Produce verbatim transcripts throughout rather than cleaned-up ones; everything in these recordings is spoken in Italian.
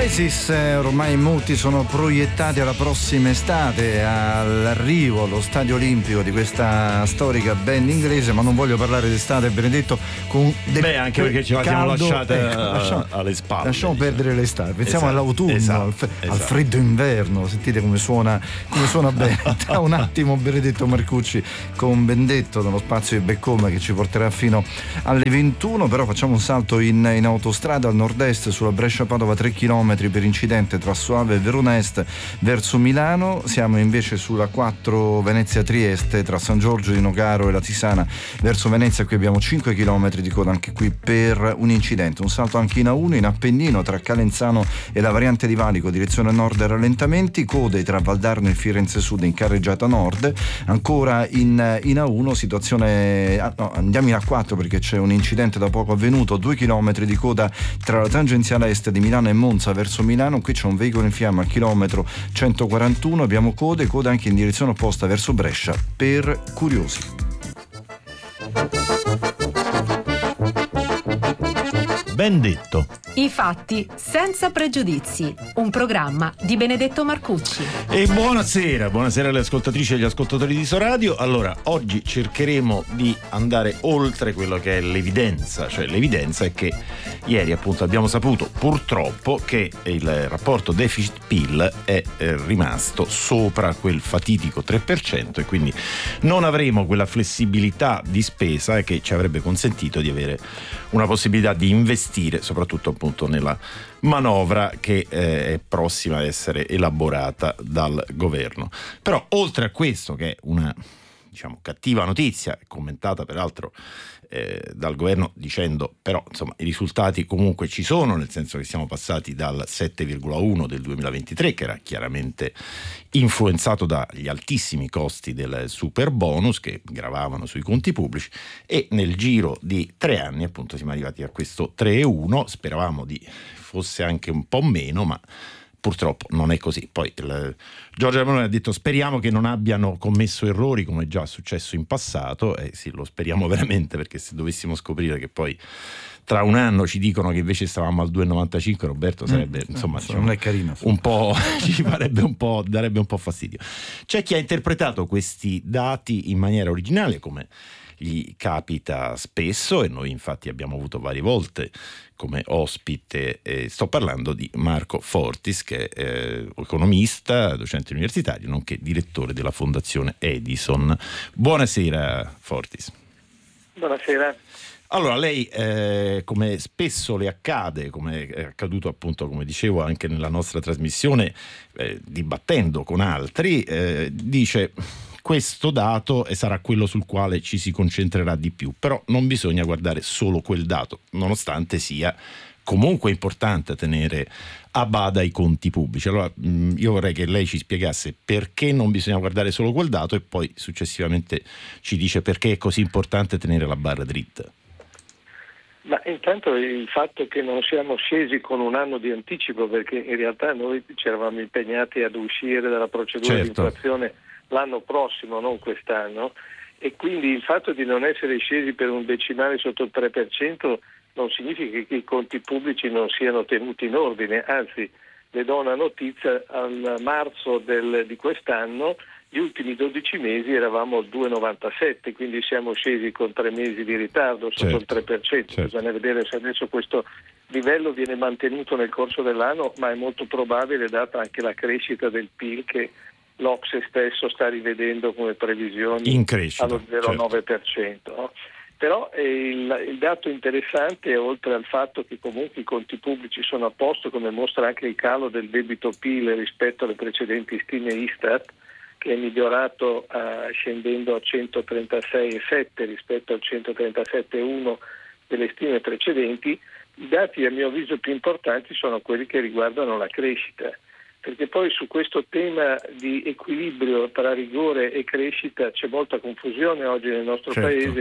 Oasis, eh, ormai molti sono proiettati alla prossima estate, all'arrivo allo Stadio Olimpico di questa storica band inglese, ma non voglio parlare d'estate, Benedetto, con del Beh, anche perché ce la siamo lasciate ecco, lasciamo, alle spalle. Lasciamo diciamo. perdere l'estate, pensiamo Esatto, all'autunno, esatto, al, fe- esatto. al freddo inverno, sentite come suona, come suona bene. Tra un attimo Benedetto Marcucci con Bendetto nello spazio di Back Home che ci porterà fino alle ventuno, però facciamo un salto in, in autostrada al nord-est sulla Brescia-Padova, tre chilometri per incidente tra Soave e Verona Est verso Milano. Siamo invece sulla quattro Venezia-Trieste tra San Giorgio di Nogaro e la Tisana verso Venezia. Qui abbiamo cinque chilometri di coda anche qui per un incidente. Un salto anche in A uno in Appennino tra Calenzano e la variante di Valico direzione nord, rallentamenti, code tra Valdarno e Firenze Sud in carreggiata nord. Ancora in, in A uno situazione ah, no, andiamo in A quattro perché c'è un incidente da poco avvenuto, due chilometri di coda tra la tangenziale est di Milano e Monza verso Milano. Qui c'è un veicolo in fiamma al chilometro centoquarantuno, abbiamo code code anche in direzione opposta verso Brescia per curiosi. Bendetto. I fatti senza pregiudizi, un programma di Benedetto Marcucci. E buonasera, buonasera alle ascoltatrici e agli ascoltatori di Soradio. Allora, oggi cercheremo di andare oltre quello che è l'evidenza, cioè l'evidenza è che ieri appunto abbiamo saputo purtroppo che il rapporto deficit-P I L è eh, rimasto sopra quel fatidico tre per cento e quindi non avremo quella flessibilità di spesa che ci avrebbe consentito di avere una possibilità di investire soprattutto appunto nella manovra che eh, è prossima a essere elaborata dal governo. Però oltre a questo, che è una diciamo cattiva notizia, commentata peraltro eh, dal governo dicendo però insomma i risultati comunque ci sono, nel senso che siamo passati dal sette virgola uno del duemilaventitré, che era chiaramente influenzato dagli altissimi costi del super bonus che gravavano sui conti pubblici, e nel giro di tre anni appunto siamo arrivati a questo tre virgola uno. Speravamo di fosse anche un po' meno, ma purtroppo non è così. Poi il, Giorgia Meloni ha detto speriamo che non abbiano commesso errori come già successo in passato, e sì, lo speriamo veramente, perché se dovessimo scoprire che poi tra un anno ci dicono che invece stavamo al due virgola novantacinque, Roberto, sarebbe mm, insomma diciamo, non è carino, un po' ci farebbe un po', darebbe un po' fastidio. C'è chi ha interpretato questi dati in maniera originale, come gli capita spesso, e noi infatti abbiamo avuto varie volte come ospite, eh, sto parlando di Marco Fortis, che è eh, economista, docente universitario, nonché direttore della Fondazione Edison. Buonasera Fortis. Buonasera. Allora, lei, eh, come spesso le accade, come è accaduto appunto, come dicevo anche nella nostra trasmissione, eh, dibattendo con altri, eh, dice questo dato e sarà quello sul quale ci si concentrerà di più, però non bisogna guardare solo quel dato, nonostante sia comunque importante tenere a bada i conti pubblici. Allora mh, io vorrei che lei ci spiegasse perché non bisogna guardare solo quel dato e poi successivamente ci dice perché è così importante tenere la barra dritta. Ma intanto il fatto che non siamo scesi con un anno di anticipo, perché in realtà noi ci eravamo impegnati ad uscire dalla procedura certo. di inflazione l'anno prossimo, non quest'anno, e quindi il fatto di non essere scesi per un decimale sotto il tre per cento non significa che i conti pubblici non siano tenuti in ordine, anzi le do una notizia: al marzo del, di quest'anno gli ultimi dodici mesi eravamo al due virgola novantasette, quindi siamo scesi con tre mesi di ritardo sotto certo, il tre per cento. Certo. Bisogna vedere se adesso questo livello viene mantenuto nel corso dell'anno, ma è molto probabile data anche la crescita del P I L che l'Ocse stesso sta rivedendo come previsioni in crescita, allo zero virgola nove per cento. Certo. No? Però il, il dato interessante, oltre al fatto che comunque i conti pubblici sono a posto, come mostra anche il calo del debito P I L rispetto alle precedenti stime Istat, che è migliorato uh, scendendo a centotrentasei virgola sette rispetto al centotrentasette virgola uno delle stime precedenti, i dati a mio avviso più importanti sono quelli che riguardano la crescita, perché poi su questo tema di equilibrio tra rigore e crescita c'è molta confusione oggi nel nostro certo. Paese,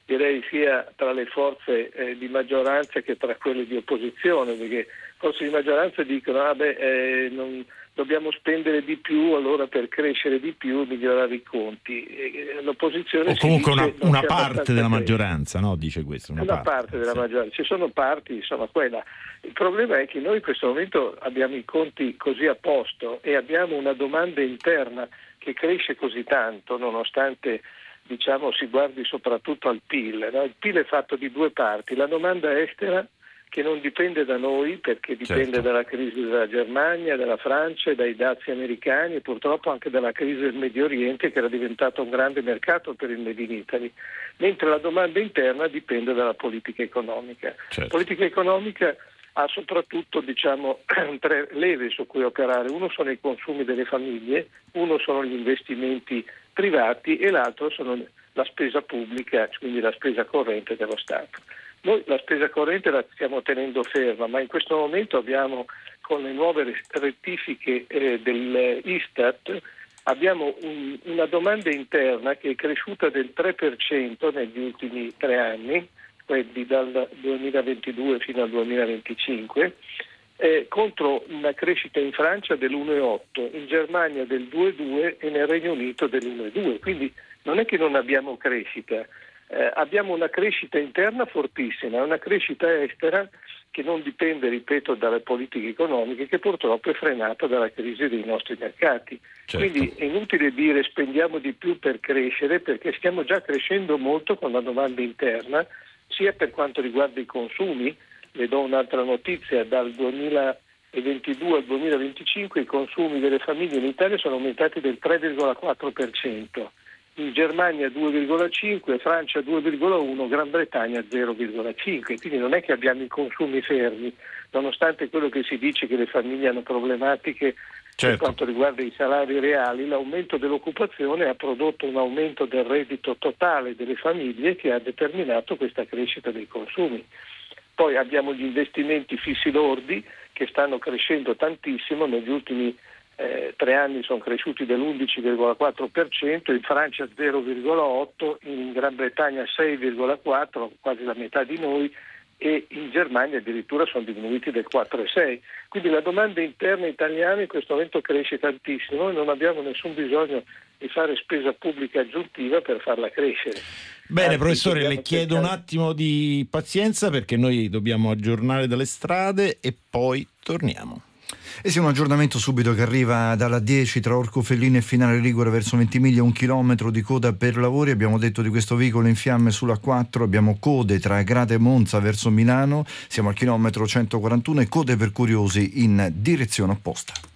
direi sia tra le forze eh, di maggioranza che tra quelle di opposizione, perché forze di maggioranza dicono ah beh, eh, non, dobbiamo spendere di più, allora per crescere di più migliorare i conti. E l'opposizione o comunque si dice, una, una c'è parte della crescere. maggioranza, no? Dice questo. Una, Una parte, parte della sì. maggioranza, ci sono parti, insomma quella. Il problema è che noi in questo momento abbiamo i conti così a posto e abbiamo una domanda interna che cresce così tanto, nonostante diciamo si guardi soprattutto al P I L. No? Il P I L è fatto di due parti, la domanda estera che non dipende da noi perché dipende Certo. dalla crisi della Germania, della Francia, dai dazi americani e purtroppo anche dalla crisi del Medio Oriente che era diventato un grande mercato per il Made in Italy, mentre la domanda interna dipende dalla politica economica. Certo. La politica economica ha soprattutto diciamo, tre leve su cui operare, uno sono i consumi delle famiglie, uno sono gli investimenti privati e l'altro sono la spesa pubblica, quindi la spesa corrente dello Stato. Noi la spesa corrente la stiamo tenendo ferma, ma in questo momento abbiamo, con le nuove rettifiche eh, dell'Istat, abbiamo un, una domanda interna che è cresciuta del tre per cento negli ultimi tre anni, quindi dal duemilaventidue fino al duemilaventicinque, eh, contro una crescita in Francia dell'uno virgola otto, in Germania del due virgola due e nel Regno Unito dell'uno virgola due. Quindi non è che non abbiamo crescita. Eh, abbiamo una crescita interna fortissima, una crescita estera che non dipende, ripeto, dalle politiche economiche, che purtroppo è frenata dalla crisi dei nostri mercati. Certo. Quindi è inutile dire spendiamo di più per crescere, perché stiamo già crescendo molto con la domanda interna, sia per quanto riguarda i consumi. Le do un'altra notizia, dal duemilaventidue al duemilaventicinque i consumi delle famiglie in Italia sono aumentati del tre virgola quattro per cento. In Germania due virgola cinque, Francia due virgola uno, Gran Bretagna zero virgola cinque, quindi non è che abbiamo i consumi fermi, nonostante quello che si dice che le famiglie hanno problematiche Certo. per quanto riguarda i salari reali, l'aumento dell'occupazione ha prodotto un aumento del reddito totale delle famiglie che ha determinato questa crescita dei consumi. Poi abbiamo gli investimenti fissi lordi che stanno crescendo tantissimo, negli ultimi Eh, tre anni sono cresciuti dell'undici virgola quattro per cento, in Francia zero virgola otto, in Gran Bretagna sei virgola quattro, quasi la metà di noi, e in Germania addirittura sono diminuiti del quattro virgola sei. Quindi la domanda interna italiana in questo momento cresce tantissimo e non abbiamo nessun bisogno di fare spesa pubblica aggiuntiva per farla crescere. Bene, Anzi, professore, le dobbiamo chiedo un cercare- attimo di pazienza perché noi dobbiamo aggiornare dalle strade e poi torniamo. E sì, un aggiornamento subito che arriva dalla dieci tra Orcofellino e Finale Ligure verso Ventimiglia, un chilometro di coda per lavori. Abbiamo detto di questo veicolo in fiamme sulla quattro, abbiamo code tra Grate e Monza verso Milano, siamo al chilometro centoquarantuno e code per curiosi in direzione opposta.